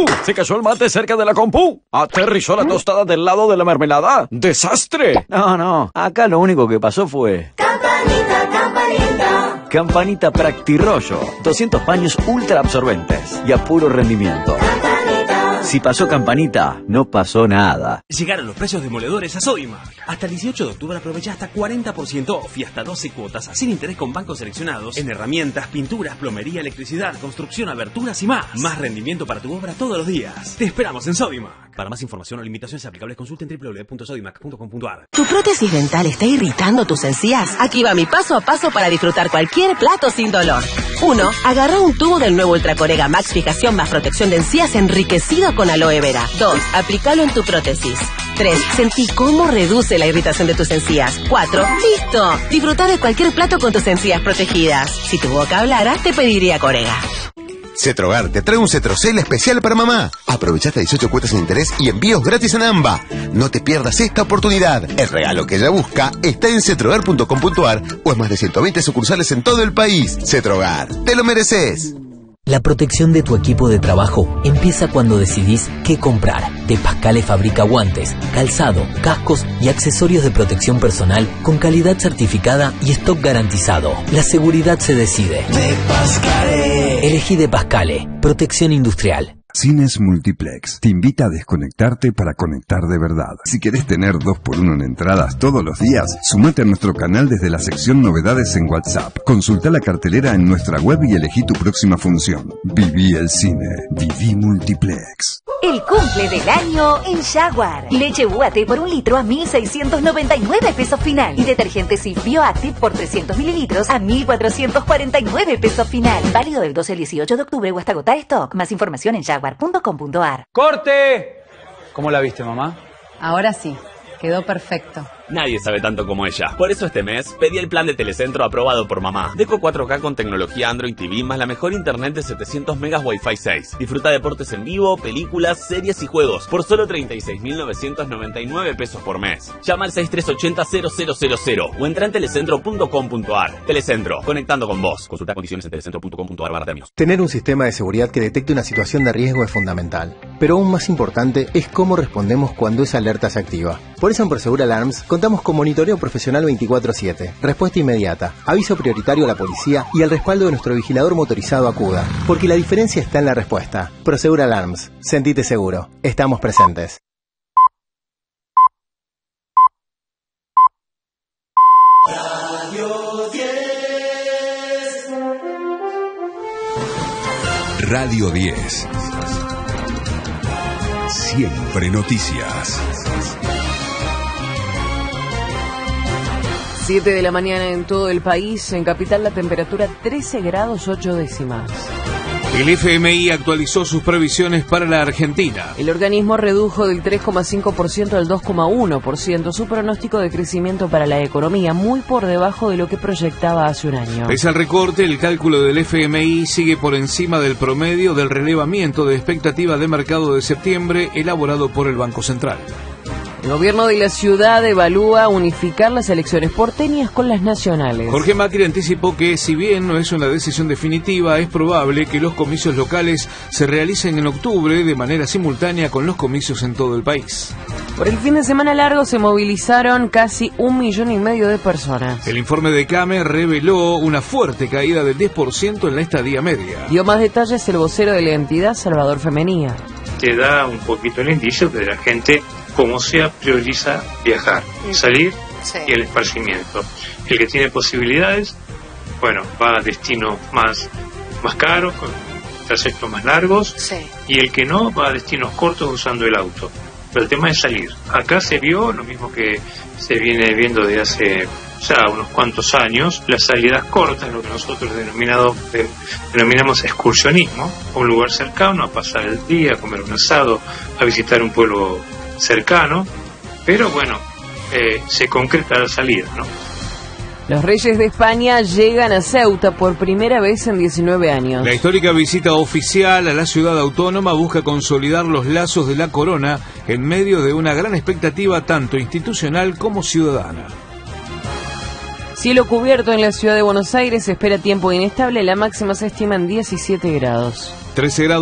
Se cayó el mate cerca de la compu. Aterrizó la tostada del lado de la mermelada. ¡Desastre! No, acá lo único que pasó fue... Campanita Practirollo. 200 paños ultra absorbentes y a puro rendimiento. Si pasó Campanita, no pasó nada. Llegaron los precios demoledores a Sodimac. Hasta el 18 de octubre aprovecha hasta 40% off y hasta 12 cuotas sin interés con bancos seleccionados en herramientas, pinturas, plomería, electricidad, construcción, aberturas y más. Más rendimiento para tu obra todos los días. Te esperamos en Sodimac. Para más información o limitaciones aplicables, consulten www.sodimac.com.ar. ¿Tu prótesis dental está irritando tus encías? Aquí va mi paso a paso para disfrutar cualquier plato sin dolor. 1. Agarra un tubo del nuevo Ultracorega Max Fijación más protección de encías enriquecido con aloe vera. 2. Aplícalo en tu prótesis. 3. Sentí cómo reduce la irritación de tus encías. 4. ¡Listo! Disfruta de cualquier plato con tus encías protegidas. Si tu boca hablara, te pediría Corega. Cetrogar te trae un Cetrocel especial para mamá. Aprovecha hasta 18 cuotas sin interés y envíos gratis en AMBA. No te pierdas esta oportunidad. El regalo que ella busca está en cetrogar.com.ar o en más de 120 sucursales en todo el país. Cetrogar, te lo mereces. La protección de tu equipo de trabajo empieza cuando decidís qué comprar. De Pascale fabrica guantes, calzado, cascos y accesorios de protección personal con calidad certificada y stock garantizado. La seguridad se decide. De Pascale. Elegí De Pascale. Protección industrial. Cines Multiplex te invita a desconectarte para conectar de verdad. Si querés tener 2x1 en entradas todos los días, sumate a nuestro canal desde la sección Novedades en WhatsApp. Consulta la cartelera en nuestra web y elegí tu próxima función. Viví el cine. Viví Multiplex. El cumple del año en Jaguar. Leche UAT por 1 litro a 1.699 pesos final. Y detergente Cif Bioactive por 300 mililitros a 1.449 pesos final. Válido del 12 al 18 de octubre o hasta agotar stock. Más información en jaguar.com.ar. ¡Corte! ¿Cómo la viste, mamá? Ahora sí, quedó perfecto. Nadie sabe tanto como ella. Por eso este mes pedí el plan de Telecentro aprobado por mamá. Deco 4K con tecnología Android TV más la mejor internet de 700 megas Wi-Fi 6. Disfruta deportes en vivo, películas, series y juegos por solo 36.999 pesos por mes. Llama al 6380-0000 o entra en telecentro.com.ar. Telecentro, conectando con vos. Consulta condiciones en telecentro.com.ar/términos. Tener un sistema de seguridad que detecte una situación de riesgo es fundamental. Pero aún más importante es cómo respondemos cuando esa alerta se activa. Por eso en Prosegur Alarms contamos con monitoreo profesional 24/7, respuesta inmediata, aviso prioritario a la policía y el respaldo de nuestro vigilador motorizado Acuda. Porque la diferencia está en la respuesta. Prosegur Alarms. Sentite seguro. Estamos presentes. Radio 10. Radio 10. Siempre noticias. 7 de la mañana en todo el país. En Capital la temperatura 13 grados 8 décimas. El FMI actualizó sus previsiones para la Argentina. El organismo redujo del 3,5% al 2,1% su pronóstico de crecimiento para la economía, muy por debajo de lo que proyectaba hace un año. Pese al recorte, el cálculo del FMI sigue por encima del promedio del relevamiento de expectativa de mercado de septiembre elaborado por el Banco Central. El gobierno de la ciudad evalúa unificar las elecciones porteñas con las nacionales. Jorge Macri anticipó que, si bien no es una decisión definitiva, es probable que los comicios locales se realicen en octubre de manera simultánea con los comicios en todo el país. Por el fin de semana largo se movilizaron casi 1,5 millones de personas. El informe de CAME reveló una fuerte caída del 10% en la estadía media. Dio más detalles el vocero de la entidad, Salvador Femenía. Te da un poquito el indicio de la gente cómo se prioriza viajar, salir y el esparcimiento. El que tiene posibilidades, bueno, va a destinos más caros, con trayectos más largos, y el que no, va a destinos cortos usando el auto. Pero el tema es salir. Acá se vio lo mismo que se viene viendo desde hace ya unos cuantos años, las salidas cortas, lo que nosotros denominamos excursionismo, a un lugar cercano, a pasar el día, a comer un asado, a visitar un pueblo cercano, pero bueno, se concreta la salida, ¿no? Los Reyes de España llegan a Ceuta por primera vez en 19 años. La histórica visita oficial a la ciudad autónoma busca consolidar los lazos de la corona en medio de una gran expectativa tanto institucional como ciudadana. Cielo cubierto en la ciudad de Buenos Aires, se espera tiempo inestable, la máxima se estima en 17 grados. 13 grados.